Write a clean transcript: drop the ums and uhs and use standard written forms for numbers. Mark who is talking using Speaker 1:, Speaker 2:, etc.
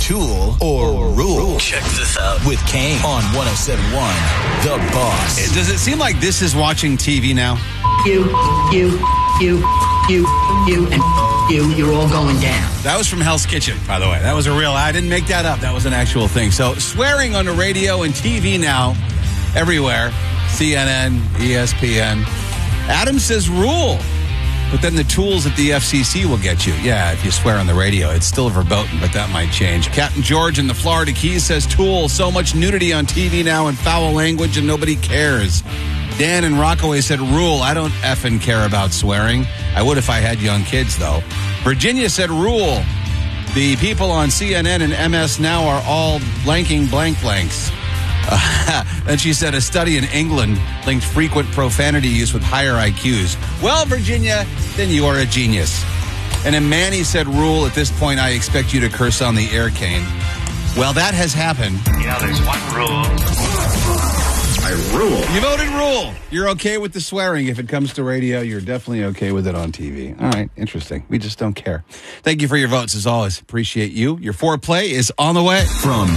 Speaker 1: Tool or Rule.
Speaker 2: Check this out.
Speaker 1: With Kane on 107.1 The Boss.
Speaker 3: Does it seem like this is watching TV now?
Speaker 4: You, and you're all going down.
Speaker 3: That was from Hell's Kitchen, by the way. That was I didn't make that up. That was an actual thing. So swearing on the radio and TV now, everywhere. CNN, ESPN. Adam says rule. But then the tools at the FCC will get you. Yeah, if you swear on the radio. It's still verboten, but that might change. Captain George in the Florida Keys says tool. So much nudity on TV now and foul language and nobody cares. Dan in Rockaway said rule. I don't effing care about swearing. I would if I had young kids, though. Virginia said rule. The people on CNN and MS Now are all blanking blanks. And she said a study in England linked frequent profanity use with higher IQs. Well, Virginia, then you are a genius. And then Manny said rule. At this point, I expect you to curse on the air, Kane. Well, that has happened.
Speaker 2: You know, there's one rule.
Speaker 5: I rule.
Speaker 3: You voted rule. You're okay with the swearing. If it comes to radio, you're definitely okay with it on TV. All right, interesting. We just don't care. Thank you for your votes, as always. Appreciate you. Your foreplay is on the way.
Speaker 1: From